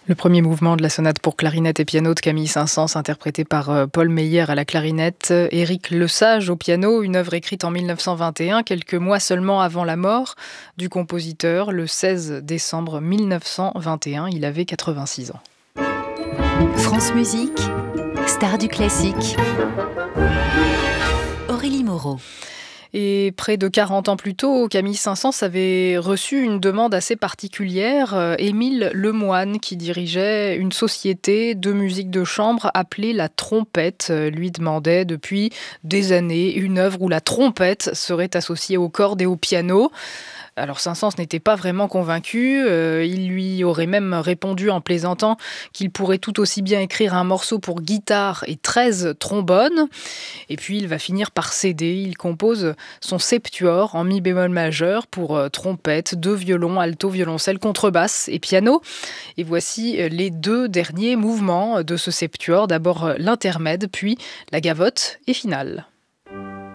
Le premier mouvement de la sonate pour clarinette et piano de Camille Saint-Saëns, interprété par Paul Meyer à la clarinette, Éric Lesage au piano, une œuvre écrite en 1921, quelques mois seulement avant la mort du compositeur, le 16 décembre 1921. Il avait 86 ans. France Musique, star du classique. Aurélie Moreau. Et près de 40 ans plus tôt, Camille Saint-Saëns avait reçu une demande assez particulière. Émile Lemoine, qui dirigeait une société de musique de chambre appelée La Trompette, lui demandait depuis des années une œuvre où la trompette serait associée aux cordes et au piano. Alors Saint-Saëns n'était pas vraiment convaincu, il lui aurait même répondu en plaisantant qu'il pourrait tout aussi bien écrire un morceau pour guitare et 13 trombones. Et puis il va finir par céder, il compose son septuor en mi bémol majeur pour trompette, 2 violons, alto, violoncelle, contrebasse et piano. Et voici les 2 derniers mouvements de ce septuor, d'abord l'intermède, puis la gavotte et finale.